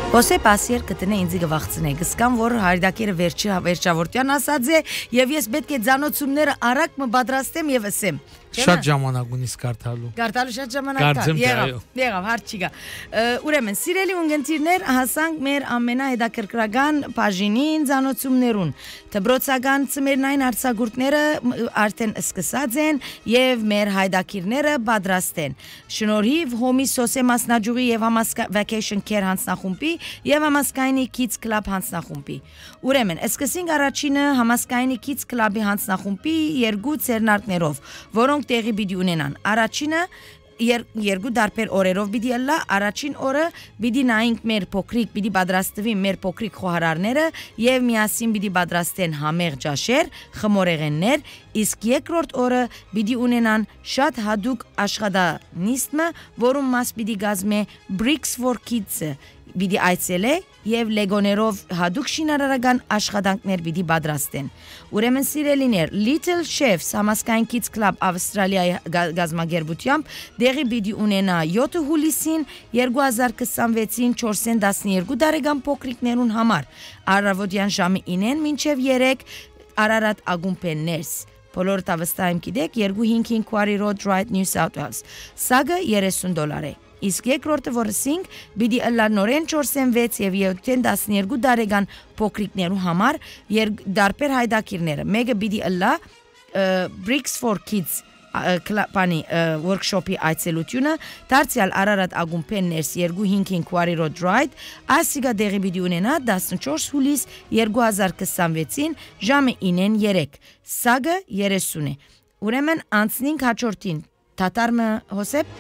Ոսե պասեր կտնե ինձի գվաղցնե, գսկան, որ հարդակերը վերջավորտյան ասած է, և ես պետք է ձանոցումները արակ մը բադրաստեմ և ասեմ. Շատ ժամանակ ունիս կարդալու։ Կարդալու շատ ժամանակ կա։ Եղավ, հարց չի գա։ Ուրեմն, սիրելի ունգընտիրներ, հասանք մեր ամենահետաքրքրական բաժինին ձանոցումներուն։ Դպրոցական ծմերնային արձակուրդները արդեն սկսած են եւ մեր հայդակիրները պատրաստ են։ Շնորհիվ Հոմի Սոսե մասնաճյուղի եւ Vacation Care հանձնախումբի եւ Համասկայնի Kids Club հանձնախումբի։ Ուրեմն, սկսենք առաջինը Համասկայնի Kids Club-ի հանձնախումբի երկու ցերնարկներով, որոնք տեղի պիտի ունենան։ Առաջինը երկու դարբեր օրերով պիտի ըլլա, առաջին օրը պիտի նայենք մեր փոքրիկ, պիտի պատրաստվի մեր փոքրիկ խոհարարները եւ միասին պիտի պատրաստեն համեղ ջաշեր, խմորեղեններ, իսկ երկրորդ օրը պիտի ունենան շատ հadoop աշխատանիստը, որում մաս պիտի գազմե Bricks for Kids-ը պիտի այցելե եւ լեգոներով հadoop շինարարական աշխատանքներ պիտի պատրաստեն։ Ուրեմն սիրելիներ, Little Chefs Համասկային Kids Club Ավստրալիայի գազագերբությամբ դեղի պիտի ունենա 7 հուլիսին 2026-ին 412 տարեկան փոքրիկներուն համար առավոտյան ժամը 9-ին մինչև 3 Ararat Agumpen-ներս Բոլորդ ավստահեմ գիտեք 255 Quarry Road Right New South Wales Սագը $30 է Իսկ երկրորդը որսինք պիտի ըլլա նորեն 406 եւ 712 տարեկան փոքրիկներու համար դարբեր հայդակիրները մեկը պիտի ըլլա Bricks for Kids Klapani workshop-ի այցելությունը դարձյալ Ararat Agumpen-ներս 255 Quarry Road Right ասիգա դեղի պիտի ունենա 14 հուլիս 2026-ին ժամը 9-ին 3 Սագը 30 է Ուրեմն անցնենք հաջորդին Թաթարմը Հոսեփ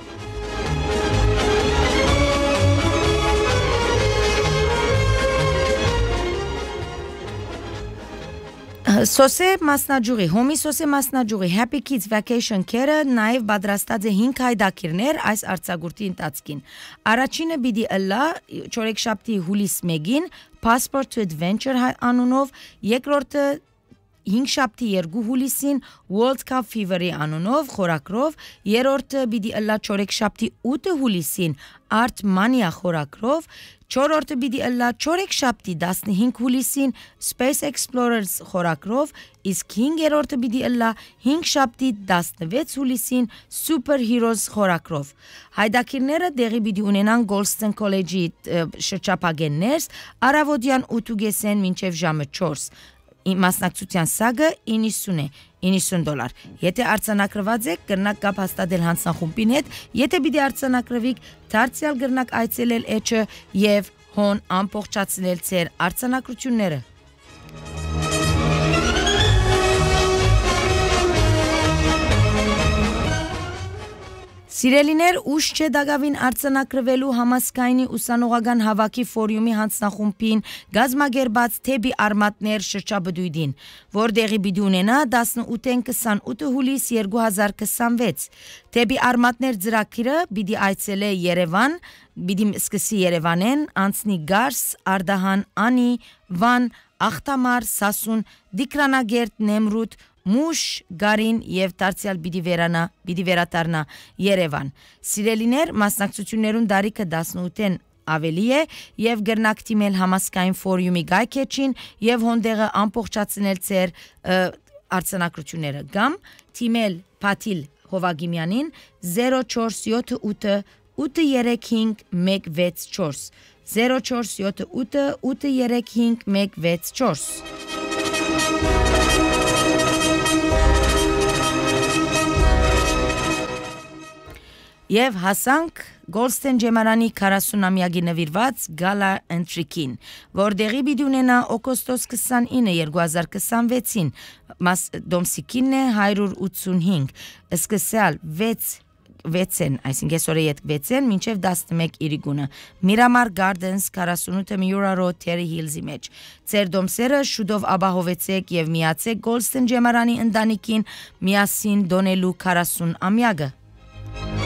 Սոսե մասնաճյուղի, Հոմի Սոսե մասնաճյուղի Happy Kids Vacation Care-ը նաև պատրաստած է 5 հայդակիրներ այս արձակուրդի ընթացքին։ Առաջինը պիտի ըլլա չորեքշաբթի հուլիս 1-ին Passport to Adventure անունով, երկրորդը 5 շաբթի 2 հուլիսին World Cup Fever-ի անունով խորակրով, երրորդը պիտի ըլլա չորեքշաբթի 8 հուլիսին Art Mania խորակրով, չորրորդը պիտի ըլլա չորեքշաբթի 15 հուլիսին Space Explorers խորակրով, իսկ 5-րդը պիտի ըլլա 5 շաբթի 16 հուլիսին Super Heroes խորակրով։ Հայդակիրները դեղի պիտի ունենան Golston College-ի շրջապագեններս առավոտյան 8:30 մինչև ժամը 4 Մասնակցության սագը 90 է, $90։ Եթե արձանագրված եք, կրնակ կապ հաստատել հանձնախումբին հետ, եթե պիտի արձանագրվիք, դարձյալ կրնակ այցելել էջը եւ հոն ամբողջացնել ձեր արձանագրությունները։ Սիրելիներ, ուշ չէ դակավին արձանագրվելու Համասկայնի ուսանողական հավաքի ֆորումի հանձնախումբին գազմագերբած թեբի արմատներ շրջաբդույդին, որ դեղի պիտի ունենա 18-28 հուլիս 2026։ Թեբի արմատներ ծրագիրը պիտի այցելե Երևան, պիտի սկսի Երևանեն, անցնի Գարս, Արդահան, Անի, Վան, Ախտամար, Սասուն, Դիկրանագերտ, Նեմրութ, Մուշ, Գարին եւ դարձյալ պիտի վերադառնա Երևան։ Սիրելիներ, մասնակցություններուն դարիքը 18-ին ավելի է եւ գրնակ թիմել Համասկային ֆորումի գայքեչին եւ հոնդեղը ամբողջացնել ձեր արձանագրությունները կամ թիմել Փաթիլ Հովագիմյանին 0478 835 164 0478 835 164 Եվ հասանք Գոլստեն ջեմարանի 40-ամյակի նվիրված Gala Entry-ին, որտեղի պիտի ունենա օգոստոս 29 2026-ին, Դոմսիկին է 185, սկսյալ 6-ին, այսինքն այսօր է 6-ին, մինչև 11 իրիգունը, Miramar Gardens 48 Miura Road Terry Hills-ի մեջ։ Ձեր դոմսերը շուտով ապահովեցեք եւ միացեք Գոլստեն ջեմարանի ընտանիքին միասին դոնելու 40-ամյակը։